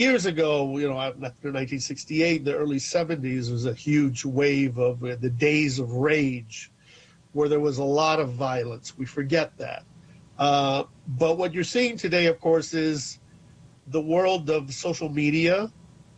years ago, after 1968, the early 70s was a huge wave of the days of rage, where there was a lot of violence. We forget that. But what you're seeing today, of course, is the world of social media,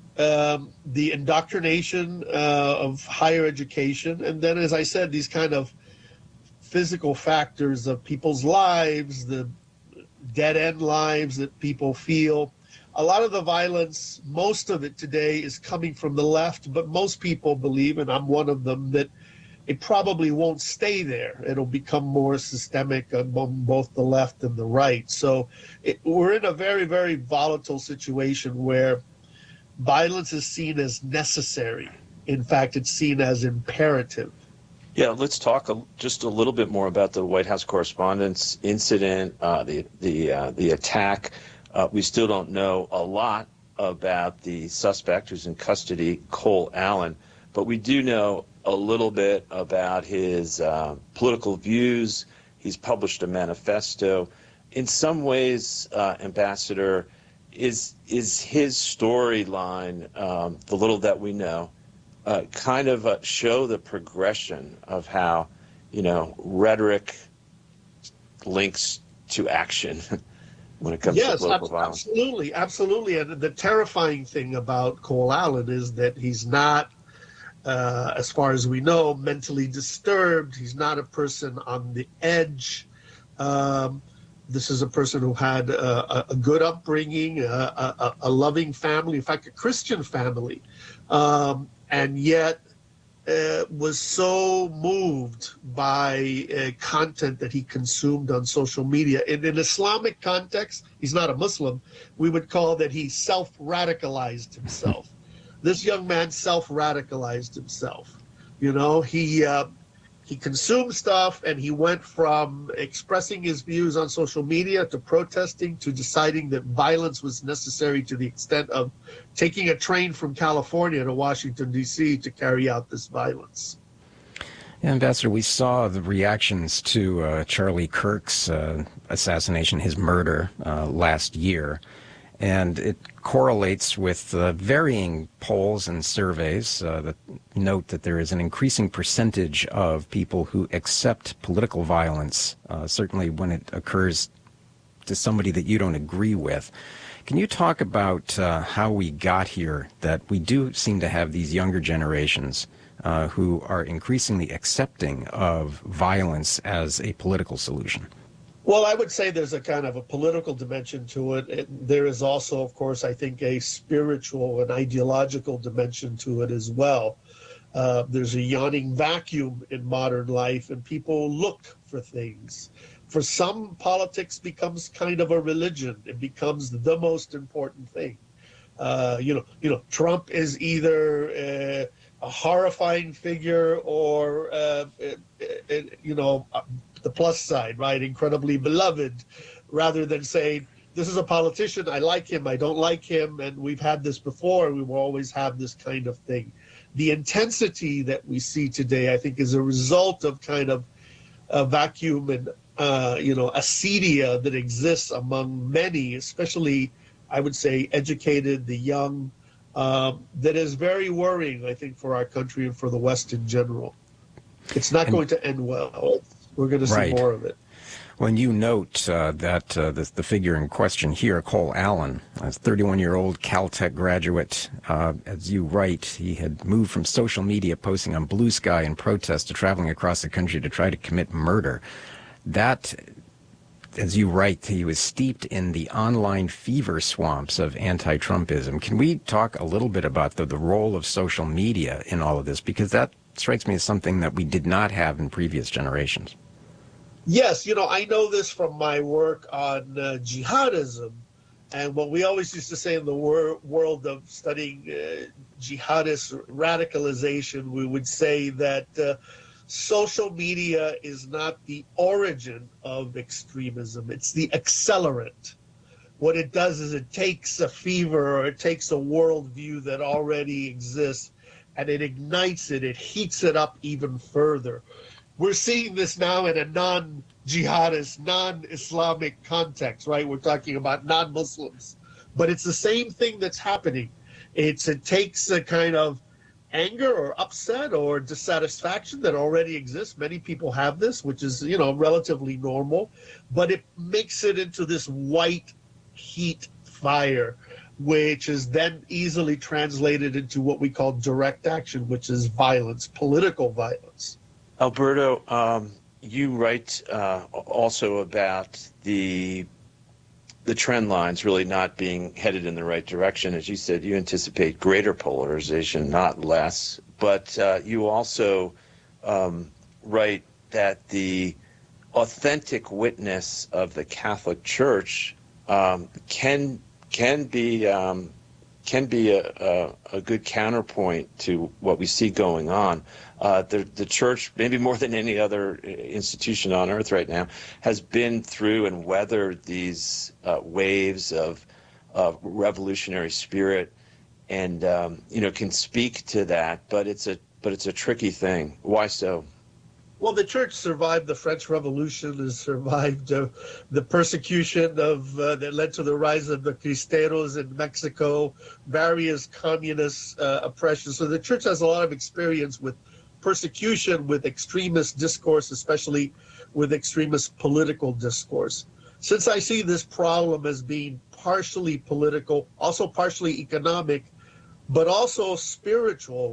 the indoctrination of higher education, and then, as I said, these kind of physical factors of people's lives, the dead-end lives that people feel. A lot of the violence, most of it today, is coming from the left, but most people believe, and I'm one of them, that it probably won't stay there. It'll become more systemic among both the left and the right. So we're in a very, very volatile situation where violence is seen as necessary. In fact, it's seen as imperative. Yeah, let's talk just a little bit more about the White House Correspondents' incident, the attack. We still don't know a lot about the suspect who's in custody, Cole Allen, but we do know a little bit about his political views. He's published a manifesto. In some ways, Ambassador, is his storyline, the little that we know, kind of show the progression of how, rhetoric links to action when it comes to political violence? Absolutely. And the terrifying thing about Cole Allen is that he's not, as far as we know, mentally disturbed. He's not a person on the edge. This is a person who had a good upbringing, a loving family, in fact, a Christian family, and yet was so moved by content that he consumed on social media. In an Islamic context, he's not a Muslim, we would call that he self-radicalized himself. This young man self-radicalized himself. He consumed stuff, and he went from expressing his views on social media to protesting to deciding that violence was necessary to the extent of taking a train from California to Washington, D.C. to carry out this violence. Yeah, Ambassador, we saw the reactions to Charlie Kirk's assassination, his murder, last year. And it correlates with varying polls and surveys that note that there is an increasing percentage of people who accept political violence, certainly when it occurs to somebody that you don't agree with. Can you talk about how we got here, that we do seem to have these younger generations who are increasingly accepting of violence as a political solution? Well, I would say there's a kind of a political dimension to it. There is also, of course, I think a spiritual and ideological dimension to it as well. There's a yawning vacuum in modern life, and people look for things. For some, politics becomes kind of a religion. It becomes the most important thing. Trump is either a horrifying figure or, the plus side, right? Incredibly beloved, rather than saying, this is a politician, I like him, I don't like him, and we've had this before, and we will always have this kind of thing. The intensity that we see today, I think, is a result of kind of a vacuum and, acedia that exists among many, especially, I would say, educated, the young, that is very worrying, I think, for our country and for the West in general. It's not going to end well. We're going to see more of it. When you note that the figure in question here, Cole Allen, a 31-year-old Caltech graduate, as you write, he had moved from social media posting on Blue Sky in protest to traveling across the country to try to commit murder. That, as you write, he was steeped in the online fever swamps of anti-Trumpism. Can we talk a little bit about the role of social media in all of this? Because that strikes me as something that we did not have in previous generations. Yes, I know this from my work on jihadism. And what we always used to say in the world of studying jihadist radicalization, we would say that social media is not the origin of extremism. It's the accelerant. What it does is it takes a fever, or it takes a worldview that already exists, and it ignites it, it heats it up even further. We're seeing this now in a non-jihadist, non-Islamic context, right? We're talking about non-Muslims. But it's the same thing that's happening. It takes a kind of anger or upset or dissatisfaction that already exists. Many people have this, which is, relatively normal, but it makes it into this white heat fire, which is then easily translated into what we call direct action, which is violence, political violence. Alberto, you write also about the trend lines really not being headed in the right direction. As you said, you anticipate greater polarization, not less. But you also write that the authentic witness of the Catholic Church can be a good counterpoint to what we see going on. The church, maybe more than any other institution on earth right now, has been through and weathered these waves of revolutionary spirit, and can speak to that. But it's a tricky thing. Why so? Well, the church survived the French Revolution, has survived the persecution that led to the rise of the Cristeros in Mexico, various communist oppressions. So the church has a lot of experience with persecution, with extremist discourse, especially with extremist political discourse. Since I see this problem as being partially political, also partially economic, but also spiritual,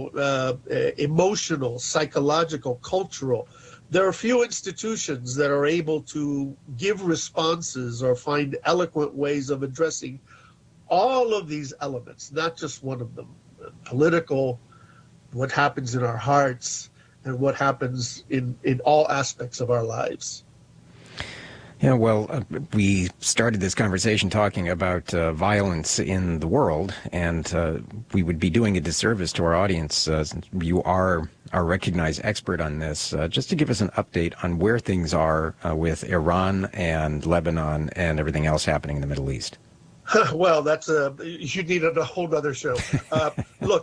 emotional, psychological, cultural. There are few institutions that are able to give responses or find eloquent ways of addressing all of these elements, not just one of them. Political, what happens in our hearts, and what happens in all aspects of our lives. Yeah, well, we started this conversation talking about violence in the world, and we would be doing a disservice to our audience. Since you are our recognized expert on this, just to give us an update on where things are with Iran and Lebanon and everything else happening in the Middle East. Well, you need a whole other show. Look,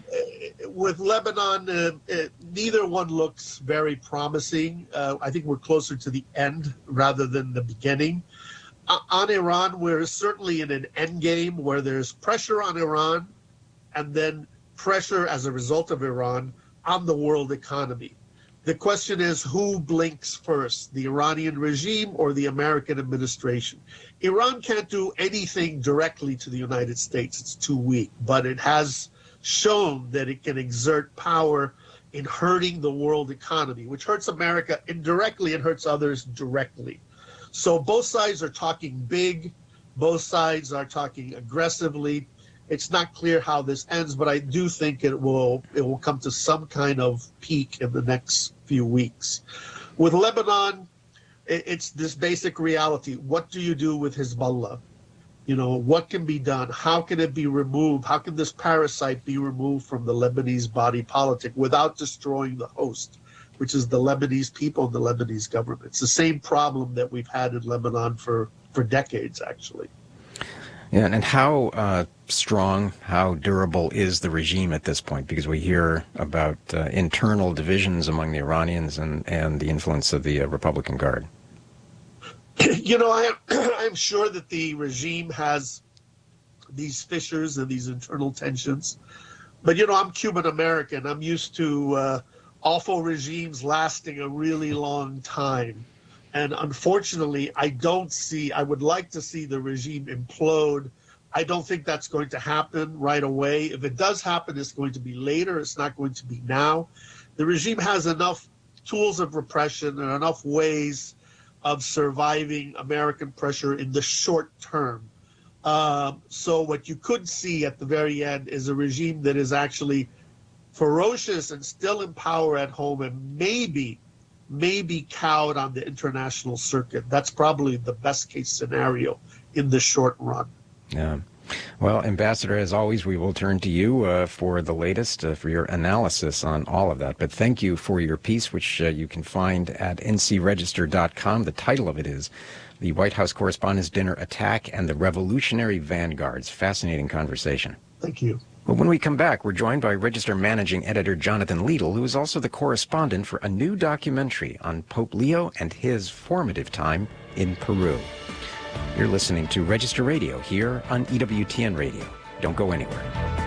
with Lebanon, neither one looks very promising. I think we're closer to the end rather than the beginning. On Iran, we're certainly in an end game where there's pressure on Iran and then pressure as a result of Iran on the world economy. The question is, who blinks first, the Iranian regime or the American administration? Iran can't do anything directly to the United States. It's too weak, but it has shown that it can exert power in hurting the world economy, which hurts America indirectly and hurts others directly. So both sides are talking big. Both sides are talking aggressively. It's not clear how this ends, but I do think it will come to some kind of peak in the next few weeks. With Lebanon, it's this basic reality. What do you do with Hezbollah? What can be done? How can it be removed? How can this parasite be removed from the Lebanese body politic without destroying the host, which is the Lebanese people and the Lebanese government? It's the same problem that we've had in Lebanon for decades, actually. Yeah, and how strong, how durable is the regime at this point? Because we hear about internal divisions among the Iranians and the influence of the Republican Guard. I'm sure that the regime has these fissures and these internal tensions. But, I'm Cuban American. I'm used to awful regimes lasting a really long time. And unfortunately, I would like to see the regime implode. I don't think that's going to happen right away. If it does happen, it's going to be later. It's not going to be now. The regime has enough tools of repression and enough ways of surviving American pressure in the short term. So what you could see at the very end is a regime that is actually ferocious and still in power at home and maybe cowed on the international circuit. That's probably the best case scenario in the short run. Yeah. Well, Ambassador, as always, we will turn to you for the latest, for your analysis on all of that. But thank you for your piece, which you can find at ncregister.com. The title of it is The White House Correspondents' Dinner Attack and the Revolutionary Vanguards. Fascinating conversation. Thank you. Well, when we come back, we're joined by Register Managing Editor Jonathan Liedl, who is also the correspondent for a new documentary on Pope Leo and his formative time in Peru. You're listening to Register Radio here on EWTN Radio. Don't go anywhere.